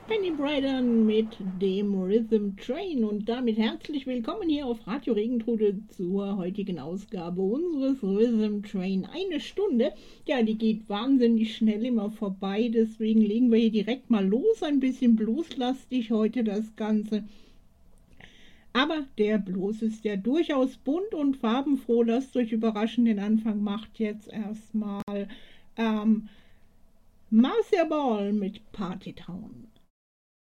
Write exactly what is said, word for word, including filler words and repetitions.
Penny Bryden mit dem Rhythm Train und damit herzlich willkommen hier auf Radio Regentrude zur heutigen Ausgabe unseres Rhythm Train. Eine Stunde, ja, die geht wahnsinnig schnell immer vorbei, deswegen legen wir hier direkt mal los. Ein bisschen blueslastig heute das Ganze. Aber der Blues ist ja durchaus bunt und farbenfroh. Lasst euch überraschen, den Anfang macht jetzt erstmal ähm, Marcia Ball mit Party Town.